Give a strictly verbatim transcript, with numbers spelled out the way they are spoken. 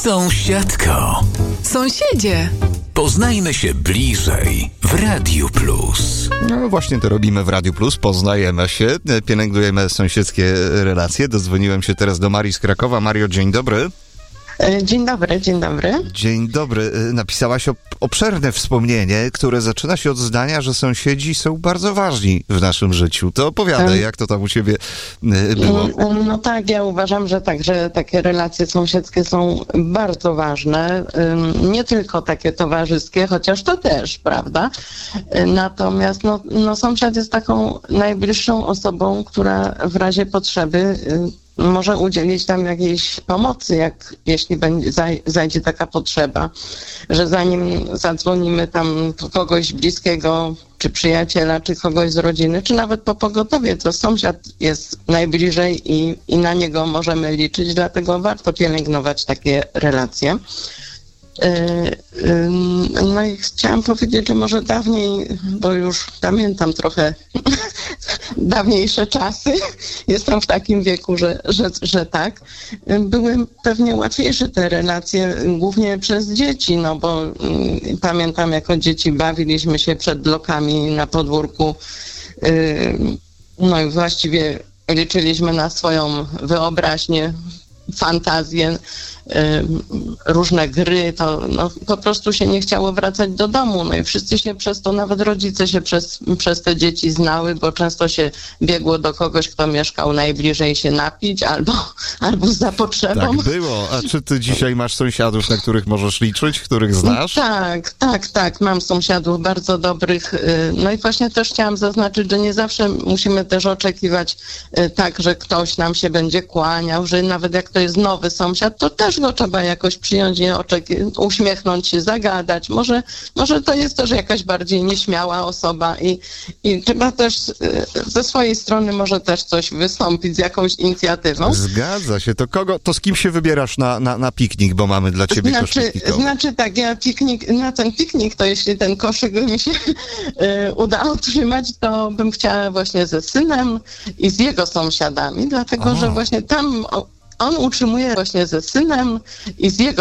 Sąsiadko. Sąsiedzie. Poznajmy się bliżej w Radiu Plus. No właśnie to robimy w Radiu Plus, poznajemy się, pielęgnujemy sąsiedzkie relacje. Dodzwoniłem się teraz do Marii z Krakowa. Mario, dzień dobry. Dzień dobry, dzień dobry. Dzień dobry. Napisałaś obszerne wspomnienie, które zaczyna się od zdania, że sąsiedzi są bardzo ważni w naszym życiu. To opowiadaj, jak to tam u ciebie było. No, no tak, ja uważam, że tak, że takie relacje sąsiedzkie są bardzo ważne. Nie tylko takie towarzyskie, chociaż to też, prawda? Natomiast no, no sąsiad jest taką najbliższą osobą, która w razie potrzeby może udzielić tam jakiejś pomocy, jak jeśli będzie, zaj, zajdzie taka potrzeba, że zanim zadzwonimy tam po kogoś bliskiego, czy przyjaciela, czy kogoś z rodziny, czy nawet po pogotowie, to sąsiad jest najbliżej i, i na niego możemy liczyć, dlatego warto pielęgnować takie relacje. No i chciałam powiedzieć, że może dawniej, bo już pamiętam trochę dawniejsze czasy, jestem w takim wieku, że, że, że tak, były pewnie łatwiejsze te relacje, głównie przez dzieci, no bo pamiętam, jako dzieci bawiliśmy się przed blokami na podwórku, no i właściwie liczyliśmy na swoją wyobraźnię, fantazję, różne gry, to no, po prostu się nie chciało wracać do domu. No i wszyscy się przez to, nawet rodzice się przez, przez te dzieci znały, bo często się biegło do kogoś, kto mieszkał najbliżej, się napić albo, albo za potrzebą. Tak było. A czy ty dzisiaj masz sąsiadów, na których możesz liczyć, których znasz? Tak, tak, tak. Mam sąsiadów bardzo dobrych. No i właśnie też chciałam zaznaczyć, że nie zawsze musimy też oczekiwać tak, że ktoś nam się będzie kłaniał, że nawet jak to jest nowy sąsiad, to też go trzeba jakoś przyjąć, nie oczeki- uśmiechnąć się, zagadać. Może, może to jest też jakaś bardziej nieśmiała osoba i, i trzeba też ze swojej strony może też coś wystąpić z jakąś inicjatywą. Zgadza się. To kogo, to z kim się wybierasz na, na, na piknik, bo mamy dla ciebie znaczy, koszyk piknikowy? Znaczy tak, ja piknik, na ten piknik, to jeśli ten koszyk by mi się y, udało trzymać, to bym chciała właśnie ze synem i z jego sąsiadami, dlatego, o. że właśnie tam on utrzymuje właśnie ze synem i z jego